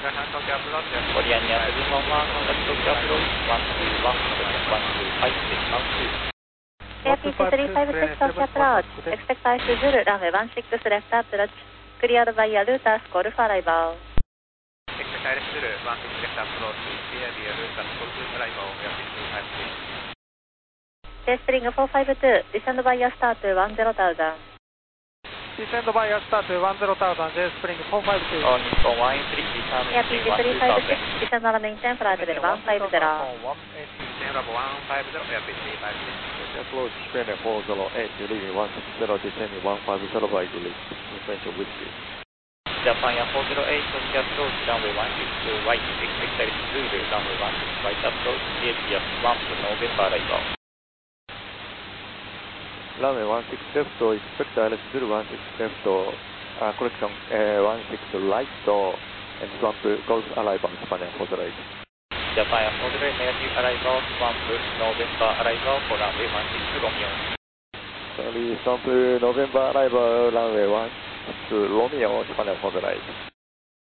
コリアニア711、contact Tokyo approach 121, contact 125, 12356 Tokyo approach, expect ice Zulu, runway 16 left approach, cleared by your route, call for arrival. Expect ice Zulu, 16 left approach, cleared by your route, call for arrival, we are 656. Spring 452, descend by your start to 10,000. Descend by your start to 10,000, J Spring 452. on Nippon 183, return Airport 356, descend on maintain flight level 150. Maintain level 150, airport 356. Approach Chennai 408, leaving 160, descending 150 by grid, information with you. Japan Air 408, Tokyo approach, runway 16 right, expect ice Zulu, runway 16 right approach, ATS 1 for November arrival. Runway 16 left, expect ILS 16 left, correction 16 right, and swamp Golf arrival, Japan Air 408. Japan Air 408, negative arrival, swamp November arrival for runway 16 Romeo. Sorry, swamp November arrival, runway 16 Romeo, Japan Air 408.